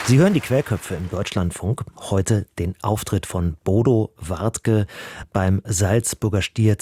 Sie hören die Querköpfe im Deutschlandfunk. Heute den Auftritt von Bodo Wartke beim Salzburger Stier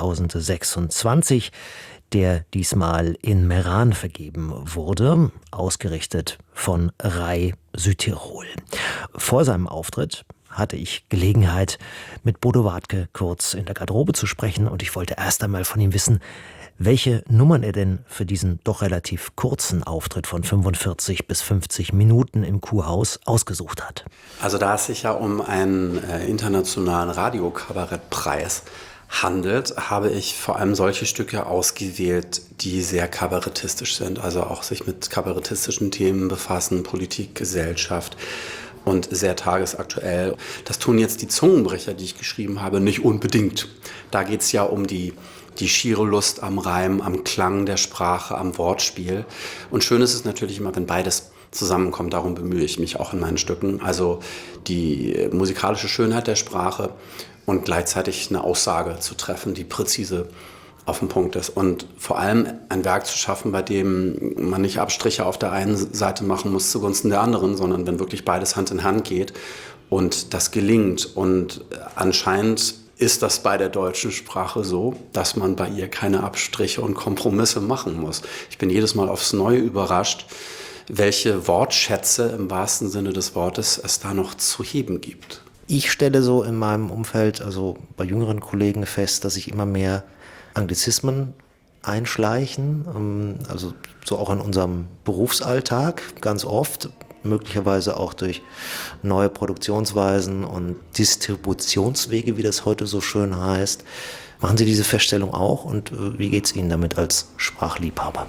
2026, der diesmal in Meran vergeben wurde, ausgerichtet von Rai Südtirol. Vor seinem Auftritt hatte ich Gelegenheit, mit Bodo Wartke kurz in der Garderobe zu sprechen, und ich wollte erst einmal von ihm wissen, welche Nummern er denn für diesen doch relativ kurzen Auftritt von 45 bis 50 Minuten im Kuhhaus ausgesucht hat. Also da es sich ja um einen internationalen Radiokabarettpreis handelt, habe ich vor allem solche Stücke ausgewählt, die sehr kabarettistisch sind, also auch sich mit kabarettistischen Themen befassen, Politik, Gesellschaft und sehr tagesaktuell. Das tun jetzt die Zungenbrecher, die ich geschrieben habe, nicht unbedingt. Da geht es ja um die schiere Lust am Reim, am Klang der Sprache, am Wortspiel. Und schön ist es natürlich immer, wenn beides zusammenkommt. Darum bemühe ich mich auch in meinen Stücken. Also die musikalische Schönheit der Sprache und gleichzeitig eine Aussage zu treffen, die präzise auf den Punkt ist. Und vor allem ein Werk zu schaffen, bei dem man nicht Abstriche auf der einen Seite machen muss zugunsten der anderen, sondern wenn wirklich beides Hand in Hand geht und das gelingt. Und anscheinend ist das bei der deutschen Sprache so, dass man bei ihr keine Abstriche und Kompromisse machen muss. Ich bin jedes Mal aufs Neue überrascht, welche Wortschätze im wahrsten Sinne des Wortes es da noch zu heben gibt. Ich stelle so in meinem Umfeld, also bei jüngeren Kollegen, fest, dass sich immer mehr Anglizismen einschleichen, also so auch in unserem Berufsalltag ganz oft, möglicherweise auch durch neue Produktionsweisen und Distributionswege, wie das heute so schön heißt. Machen Sie diese Feststellung auch, und wie geht es Ihnen damit als Sprachliebhaber?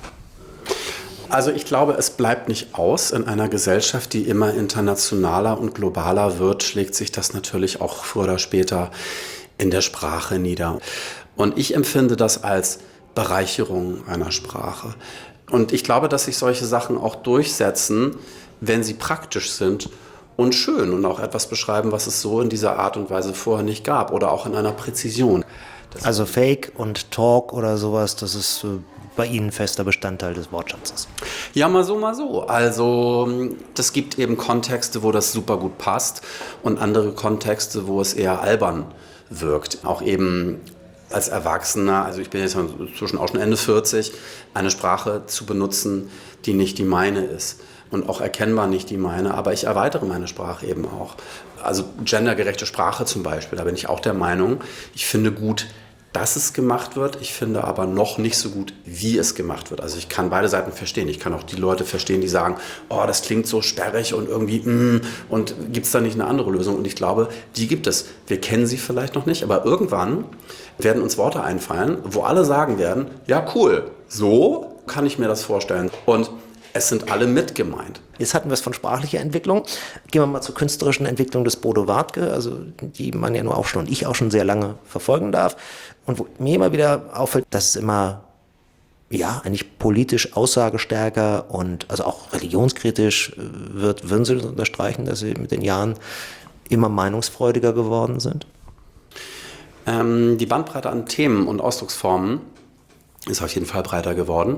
Also ich glaube, es bleibt nicht aus. In einer Gesellschaft, die immer internationaler und globaler wird, schlägt sich das natürlich auch früher oder später in der Sprache nieder. Und ich empfinde das als Bereicherung einer Sprache. Und ich glaube, dass sich solche Sachen auch durchsetzen, wenn sie praktisch sind und schön und auch etwas beschreiben, was es so in dieser Art und Weise vorher nicht gab oder auch in einer Präzision. Also Fake und Talk oder sowas, das ist bei Ihnen fester Bestandteil des Wortschatzes? Ja, mal so, mal so. Also das gibt eben Kontexte, wo das super gut passt, und andere Kontexte, wo es eher albern wirkt. Auch eben als Erwachsener, also ich bin jetzt inzwischen auch schon Ende 40, eine Sprache zu benutzen, die nicht die meine ist. Und auch erkennbar nicht die meine, aber ich erweitere meine Sprache eben auch. Also gendergerechte Sprache zum Beispiel, da bin ich auch der Meinung, ich finde gut, dass es gemacht wird, ich finde aber noch nicht so gut, wie es gemacht wird. Also ich kann beide Seiten verstehen. Ich kann auch die Leute verstehen, die sagen, oh, das klingt so sperrig und irgendwie, und gibt es da nicht eine andere Lösung? Und ich glaube, die gibt es. Wir kennen sie vielleicht noch nicht, aber irgendwann werden uns Worte einfallen, wo alle sagen werden, ja cool, so kann ich mir das vorstellen. Und es sind alle mit gemeint. Jetzt hatten wir es von sprachlicher Entwicklung. Gehen wir mal zur künstlerischen Entwicklung des Bodo Wartke, also die man ja nur auch schon und ich auch schon sehr lange verfolgen darf. Und wo mir immer wieder auffällt, dass es immer, ja, eigentlich politisch aussagestärker und also auch religionskritisch wird. Würden Sie das unterstreichen, dass Sie mit den Jahren immer meinungsfreudiger geworden sind? Die Bandbreite an Themen und Ausdrucksformen ist auf jeden Fall breiter geworden.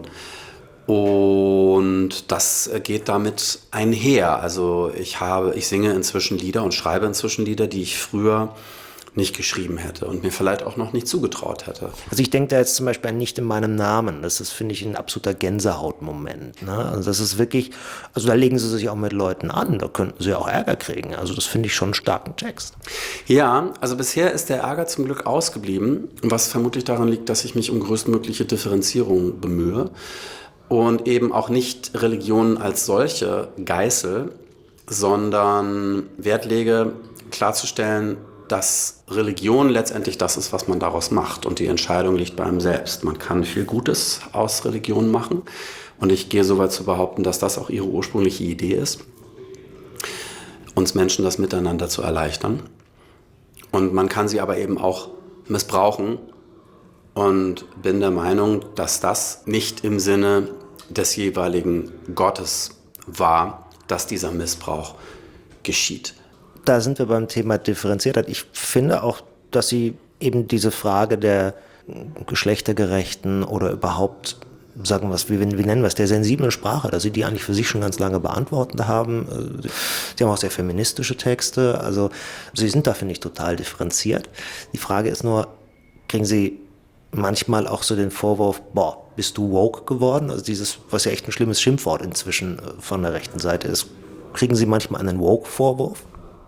Und das geht damit einher. Also ich singe inzwischen Lieder und schreibe inzwischen Lieder, die ich früher nicht geschrieben hätte und mir vielleicht auch noch nicht zugetraut hätte. Also ich denke da jetzt zum Beispiel an Nicht in meinem Namen. Das ist, finde ich, ein absoluter Gänsehautmoment. Ne? Also das ist wirklich, also da legen Sie sich auch mit Leuten an, da könnten Sie auch Ärger kriegen. Also das finde ich schon einen starken Text. Ja, also bisher ist der Ärger zum Glück ausgeblieben, was vermutlich daran liegt, dass ich mich um größtmögliche Differenzierung bemühe und eben auch nicht Religionen als solche geißel, sondern Wert lege, klarzustellen, dass Religion letztendlich das ist, was man daraus macht, und die Entscheidung liegt bei einem selbst. Man kann viel Gutes aus Religion machen, und ich gehe so weit zu behaupten, dass das auch ihre ursprüngliche Idee ist, uns Menschen das Miteinander zu erleichtern. Und man kann sie aber eben auch missbrauchen, und bin der Meinung, dass das nicht im Sinne des jeweiligen Gottes war, dass dieser Missbrauch geschieht. Da sind wir beim Thema Differenziertheit. Ich finde auch, dass Sie eben diese Frage der geschlechtergerechten oder überhaupt sagen wir, wie nennen wir es, der sensiblen Sprache, dass Sie die eigentlich für sich schon ganz lange beantwortet haben. Sie haben auch sehr feministische Texte, also Sie sind da, finde ich, total differenziert. Die Frage ist nur, kriegen Sie manchmal auch so den Vorwurf, boah, bist du woke geworden? Also dieses, was ja echt ein schlimmes Schimpfwort inzwischen von der rechten Seite ist. Kriegen Sie manchmal einen Woke-Vorwurf?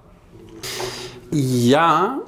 Ja,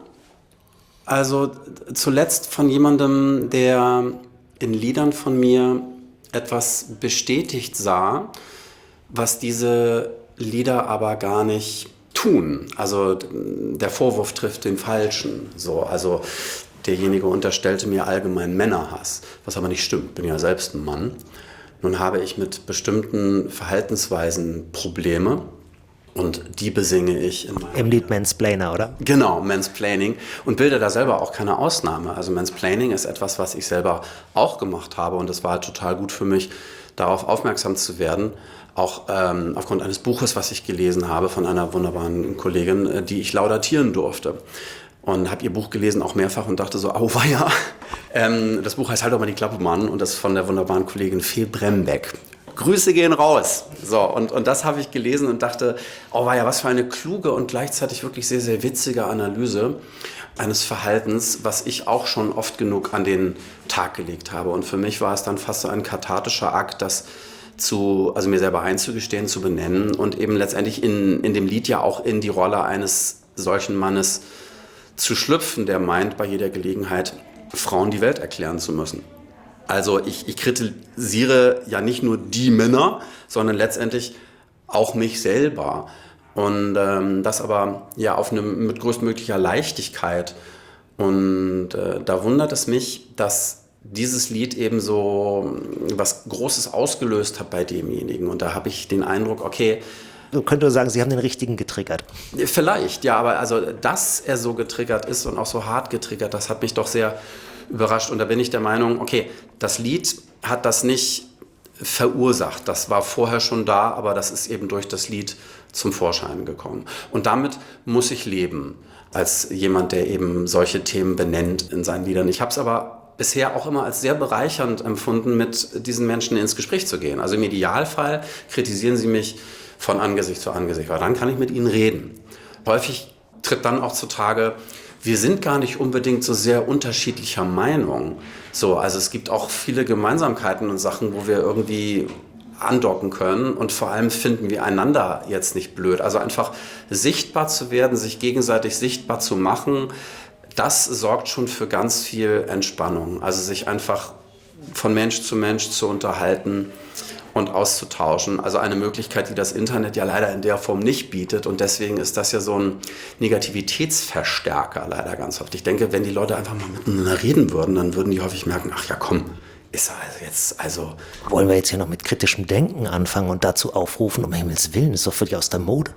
also zuletzt von jemandem, der in Liedern von mir etwas bestätigt sah, was diese Lieder aber gar nicht tun. Also der Vorwurf trifft den Falschen. So, also derjenige unterstellte mir allgemein Männerhass, was aber nicht stimmt. Bin ja selbst ein Mann. Nun habe ich mit bestimmten Verhaltensweisen Probleme. Und die besinge ich in meinem... Im Lied Mansplainer, oder? Genau, Mansplaining. Und bilde da selber auch keine Ausnahme. Also Mansplaining ist etwas, was ich selber auch gemacht habe. Und es war total gut für mich, darauf aufmerksam zu werden. Auch aufgrund eines Buches, was ich gelesen habe von einer wunderbaren Kollegin, die ich laudatieren durfte. Und habe ihr Buch gelesen, auch mehrfach, und dachte so, auweia. Das Buch heißt Halt doch mal die Klappe, Mann. Und das ist von der wunderbaren Kollegin Fee Brembeck. Grüße gehen raus. So, und das habe ich gelesen und dachte, oh war ja, was für eine kluge und gleichzeitig wirklich sehr, sehr witzige Analyse eines Verhaltens, was ich auch schon oft genug an den Tag gelegt habe. Und für mich war es dann fast so ein kathartischer Akt, das also mir selber einzugestehen, zu benennen und eben letztendlich in dem Lied ja auch in die Rolle eines solchen Mannes zu schlüpfen, der meint, bei jeder Gelegenheit Frauen die Welt erklären zu müssen. Also ich kritisiere ja nicht nur die Männer, sondern letztendlich auch mich selber. Und das aber ja mit größtmöglicher Leichtigkeit. Und da wundert es mich, dass dieses Lied eben so was Großes ausgelöst hat bei demjenigen. Und da habe ich den Eindruck, okay... Du könntest sagen, Sie haben den richtigen getriggert. Vielleicht, ja, aber also, dass er so getriggert ist und auch so hart getriggert, das hat mich doch sehr überrascht. Und da bin ich der Meinung, okay, das Lied hat das nicht verursacht. Das war vorher schon da, aber das ist eben durch das Lied zum Vorschein gekommen. Und damit muss ich leben, als jemand, der eben solche Themen benennt in seinen Liedern. Ich habe es aber bisher auch immer als sehr bereichernd empfunden, mit diesen Menschen ins Gespräch zu gehen. Also im Idealfall kritisieren sie mich von Angesicht zu Angesicht, weil dann kann ich mit ihnen reden. Häufig tritt dann auch zutage, wir sind gar nicht unbedingt so sehr unterschiedlicher Meinung. So, also es gibt auch viele Gemeinsamkeiten und Sachen, wo wir irgendwie andocken können und vor allem finden wir einander jetzt nicht blöd. Also einfach sichtbar zu werden, sich gegenseitig sichtbar zu machen, das sorgt schon für ganz viel Entspannung. Also sich einfach von Mensch zu unterhalten und auszutauschen. Also eine Möglichkeit, die das Internet ja leider in der Form nicht bietet. Und deswegen ist das ja so ein Negativitätsverstärker leider ganz oft. Ich denke, wenn die Leute einfach mal miteinander reden würden, dann würden die häufig merken, ach ja komm, ist also... Wollen wir jetzt hier noch mit kritischem Denken anfangen und dazu aufrufen, um Himmels Willen, ist doch völlig aus der Mode.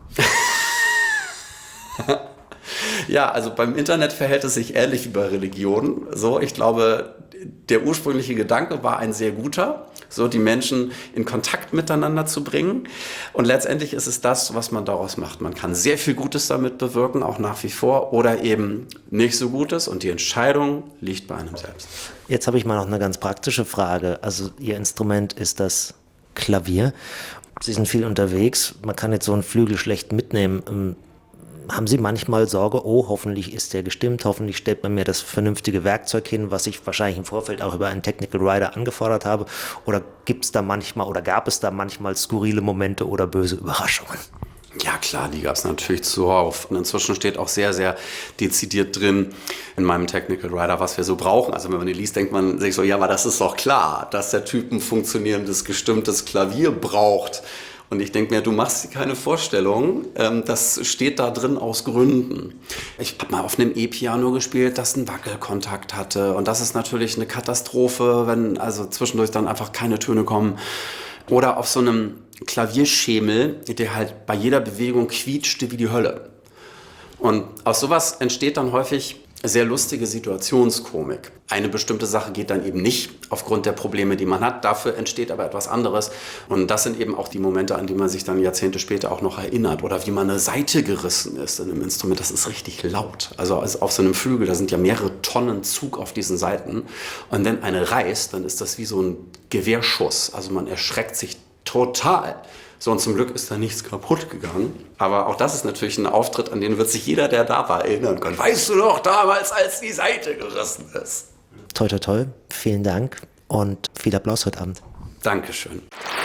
Ja, also beim Internet verhält es sich ähnlich wie bei Religionen. So, ich glaube, der ursprüngliche Gedanke war ein sehr guter, so die Menschen in Kontakt miteinander zu bringen. Und letztendlich ist es das, was man daraus macht. Man kann sehr viel Gutes damit bewirken, auch nach wie vor, oder eben nicht so Gutes. Und die Entscheidung liegt bei einem selbst. Jetzt habe ich mal noch eine ganz praktische Frage. Also Ihr Instrument ist das Klavier. Sie sind viel unterwegs. Man kann jetzt so einen Flügel schlecht mitnehmen. Haben Sie manchmal Sorge, oh, hoffentlich ist der gestimmt, hoffentlich stellt man mir das vernünftige Werkzeug hin, was ich wahrscheinlich im Vorfeld auch über einen Technical Writer angefordert habe? Oder gab es da manchmal skurrile Momente oder böse Überraschungen? Ja klar, die gab es natürlich zuhauf. Und inzwischen steht auch sehr, sehr dezidiert drin in meinem Technical Writer, was wir so brauchen. Also wenn man die liest, denkt man sich so, ja, aber das ist doch klar, dass der Typ ein funktionierendes, gestimmtes Klavier braucht. Und ich denke mir, du machst dir keine Vorstellung, das steht da drin aus Gründen. Ich habe mal auf einem E-Piano gespielt, das einen Wackelkontakt hatte. Und das ist natürlich eine Katastrophe, wenn also zwischendurch dann einfach keine Töne kommen. Oder auf so einem Klavierschemel, der halt bei jeder Bewegung quietschte wie die Hölle. Und aus sowas entsteht dann häufig sehr lustige Situationskomik. Eine bestimmte Sache geht dann eben nicht aufgrund der Probleme, die man hat. Dafür entsteht aber etwas anderes. Und das sind eben auch die Momente, an die man sich dann Jahrzehnte später auch noch erinnert. Oder wie man eine Saite gerissen ist in einem Instrument. Das ist richtig laut. Also auf so einem Flügel, da sind ja mehrere Tonnen Zug auf diesen Saiten. Und wenn eine reißt, dann ist das wie so ein Gewehrschuss. Also man erschreckt sich total. So, und zum Glück ist da nichts kaputt gegangen. Aber auch das ist natürlich ein Auftritt, an den wird sich jeder, der da war, erinnern können. Weißt du noch, damals, als die Saite gerissen ist? Toi, toi, toi. Vielen Dank und viel Applaus heute Abend. Dankeschön.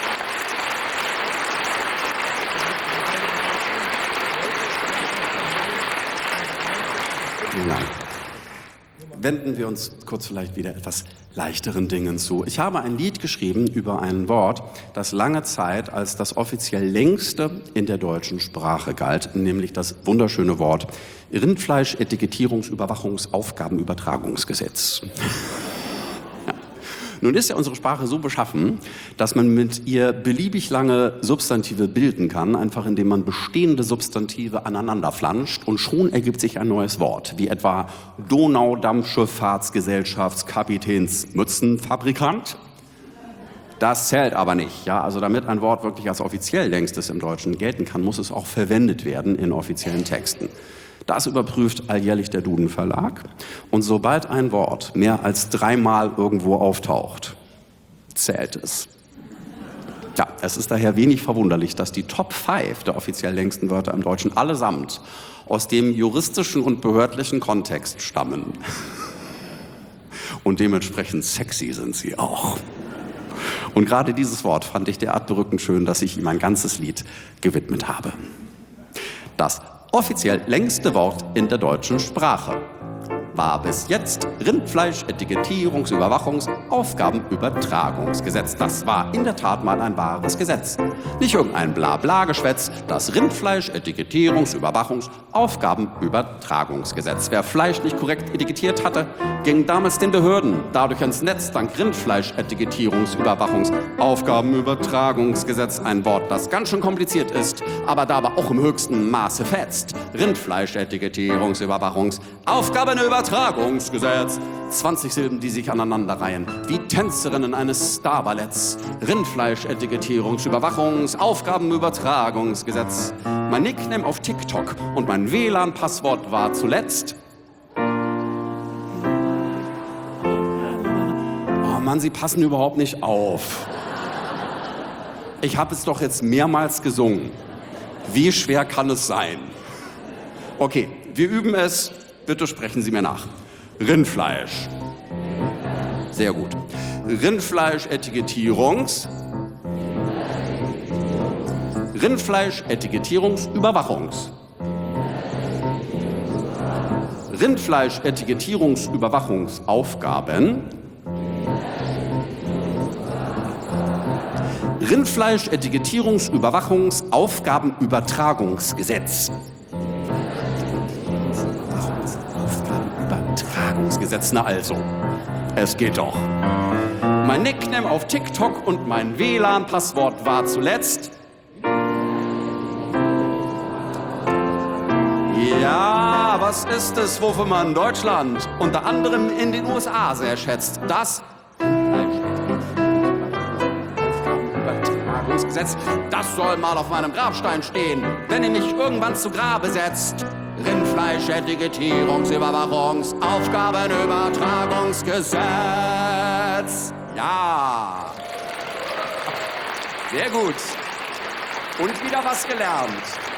Vielen Dank. Wenden wir uns kurz vielleicht wieder etwas leichteren Dingen zu. Ich habe ein Lied geschrieben über ein Wort, das lange Zeit als das offiziell längste in der deutschen Sprache galt, nämlich das wunderschöne Wort Rindfleisch-Etikettierungs-Überwachungsaufgabenübertragungsgesetz. Nun ist ja unsere Sprache so beschaffen, dass man mit ihr beliebig lange Substantive bilden kann, einfach indem man bestehende Substantive aneinander flanscht und schon ergibt sich ein neues Wort, wie etwa Donaudampfschifffahrtsgesellschaftskapitänsmützenfabrikant. Das zählt aber nicht. Ja? Also damit ein Wort wirklich als offiziell längstes im Deutschen gelten kann, muss es auch verwendet werden in offiziellen Texten. Das überprüft alljährlich der Duden Verlag. Und sobald ein Wort mehr als 3-mal irgendwo auftaucht, zählt es. Ja, es ist daher wenig verwunderlich, dass die Top 5 der offiziell längsten Wörter im Deutschen allesamt aus dem juristischen und behördlichen Kontext stammen. Und dementsprechend sexy sind sie auch. Und gerade dieses Wort fand ich derart berückend schön, dass ich ihm ein ganzes Lied gewidmet habe. Das offiziell längste Wort in der deutschen Sprache war bis jetzt Rindfleisch-Etikettierungs-Überwachungs-Aufgabenübertragungsgesetz. Das war in der Tat mal ein wahres Gesetz. Nicht irgendein Blabla-Geschwätz, das Rindfleisch-Etikettierungs-Überwachungs-Aufgabenübertragungsgesetz. Wer Fleisch nicht korrekt etikettiert hatte, ging damals den Behörden dadurch ins Netz, dank Rindfleisch-Etikettierungs-Überwachungs-Aufgabenübertragungsgesetz. Ein Wort, das ganz schön kompliziert ist, aber dabei auch im höchsten Maße fetzt. Rindfleisch-Etikettierungs-Überwachungs-Aufgabenübertragungsgesetz. 20 Silben, die sich aneinanderreihen, wie Tänzerinnen eines Starballetts. Rindfleisch-Etikettierungs-Überwachungs-Aufgabenübertragungsgesetz. Mein Nickname auf TikTok und mein WLAN-Passwort war zuletzt. Oh Mann, Sie passen überhaupt nicht auf. Ich habe es doch jetzt mehrmals gesungen. Wie schwer kann es sein? Okay, wir üben es. Bitte sprechen Sie mir nach. Rindfleisch. Sehr gut. Rindfleisch-Etikettierungs-Überwachungs. Rindfleisch-Etikettierungs-Überwachungsaufgaben. Rindfleisch-Etikettierungs-Überwachungsaufgabenübertragungsgesetz. Übertragungsgesetz, na also. Es geht doch. Mein Nickname auf TikTok und mein WLAN-Passwort war zuletzt. Ja, was ist es, wofür man Deutschland unter anderem in den USA sehr schätzt? Das Übertragungsgesetz, das soll mal auf meinem Grabstein stehen, wenn ihr mich irgendwann zu Grabe setzt. Rindfleisch-Etikettierungs-Überwachungsaufgabenübertragungsgesetz. Ja. Sehr gut. Und wieder was gelernt.